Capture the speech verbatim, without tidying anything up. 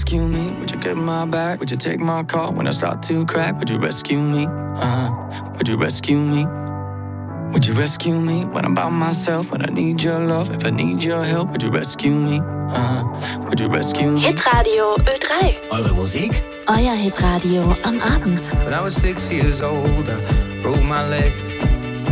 rescue me? Would you get my back? Would you take my call when I start to crack? Would you rescue me? Uh, would you rescue me? Would you rescue me when I'm by myself? When I need your love, if I need your help, would you rescue me? Uh, would you rescue me? Hitradio Ö drei. Eure Musik? Euer Hitradio am Abend. When I was six years old, I broke my leg.